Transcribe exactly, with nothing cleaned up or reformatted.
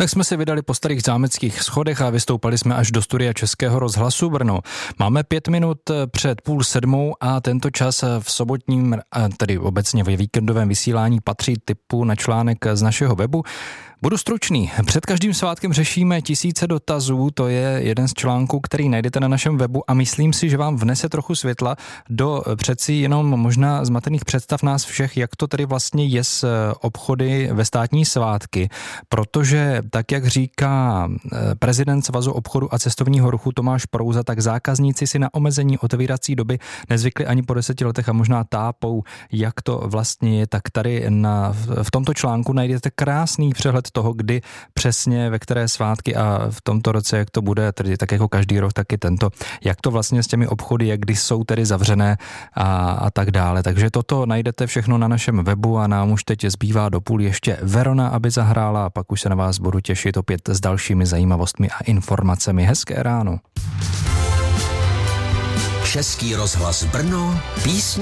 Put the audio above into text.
Tak jsme se vydali po starých zámeckých schodech a vystoupali jsme až do studia Českého rozhlasu Brno. Máme pět minut před půl sedmou a tento čas v sobotním, tedy obecně ve víkendovém vysílání patří tipu na článek z našeho webu. Budu stručný. Před každým svátkem řešíme tisíce dotazů, to je jeden z článků, který najdete na našem webu a myslím si, že vám vnese trochu světla do přeci jenom možná zmatených představ nás všech, jak to tedy vlastně je s obchody ve státní svátky, protože tak, jak říká prezident Svazu obchodu a cestovního ruchu Tomáš Prouza, tak zákazníci si na omezení otevírací doby nezvykli ani po deseti letech a možná tápou, jak to vlastně je, tak tady na, v tomto článku najdete krásný přehled toho, kdy přesně, ve které svátky a v tomto roce, jak to bude, tedy tak jako každý rok, tak i tento, jak to vlastně s těmi obchody je, kdy jsou tedy zavřené a, a tak dále. Takže toto najdete všechno na našem webu a nám už teď zbývá do půl ještě Verona, aby zahrála a pak už se na vás budu těšit opět s dalšími zajímavostmi a informacemi. Hezké ráno. Český rozhlas Brno, písně